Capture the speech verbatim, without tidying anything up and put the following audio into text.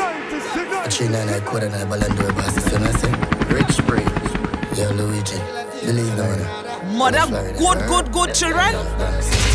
A three nine nine quarter nine Ballon d'Or boss. You see what I say? Rich Spring. Yo, Luigi. Believe no one. Mother, good, good, good children.